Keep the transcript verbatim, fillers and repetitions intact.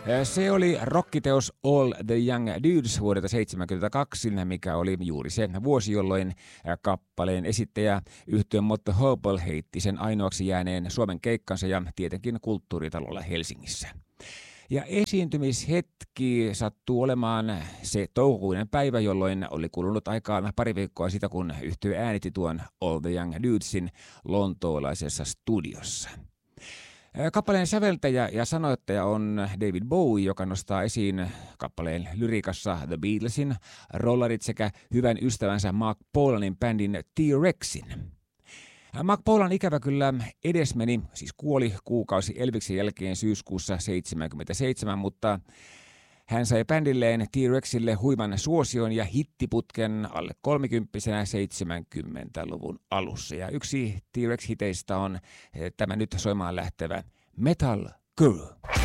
Se oli rockiteos All the Young Dudes vuodelta seitsemänkymmentäkaksi, mikä oli juuri se vuosi, jolloin kappaleen esittäjä yhtyeen Motto Hopel heitti sen ainoaksi jääneen Suomen keikkansa ja tietenkin Kulttuuritalolla Helsingissä. Ja esiintymishetki sattuu olemaan se toukokuinen päivä, jolloin oli kulunut aikaan pari viikkoa sitä, kun yhtye äänitti tuon All the Young Dudesin lontoolaisessa studiossa. Kappaleen säveltäjä ja sanoittaja on David Bowie, joka nostaa esiin kappaleen lyriikassa The Beatlesin, rollarit sekä hyvän ystävänsä Mark Bolanin bändin T-Rexin. Mark Bolan ikävä kyllä edesmeni, siis kuoli kuukausi Elviksen jälkeen syyskuussa seitsemänkymmentäseitsemän, mutta hän sai bändilleen T-Rexille huiman suosion ja hittiputken alle kolmikymppisenä seitsemänkymmentäluvun alussa. Ja yksi T-Rex-hiteistä on tämä nyt soimaan lähtevä Metal Guru.